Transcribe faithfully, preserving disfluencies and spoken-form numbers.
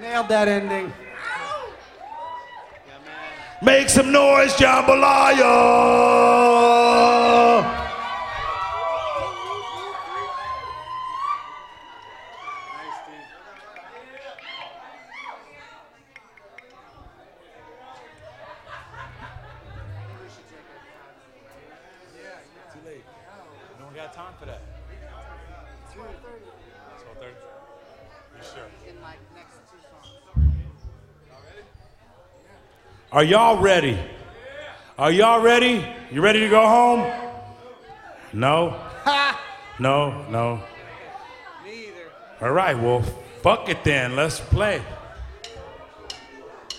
Nailed that ending. Make some noise, jambalaya. Too late. No one got time for that. twelve thirty. You sure? In like next two songs. Are y'all ready? Are y'all ready? You ready to go home? No? No, no. Me either. All right, well, fuck it then. Let's play.